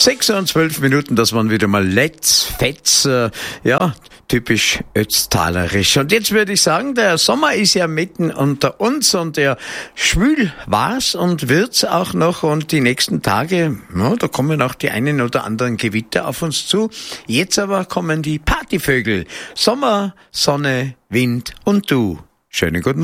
6 und 12 Minuten, das waren wieder mal Let's Fetz, typisch ötztalerisch. Und jetzt würde ich sagen, der Sommer ist ja mitten unter uns und der schwül war's und wird's auch noch und die nächsten Tage, da kommen auch die einen oder anderen Gewitter auf uns zu. Jetzt aber kommen die Partyvögel. Sommer, Sonne, Wind und du. Schönen guten Morgen.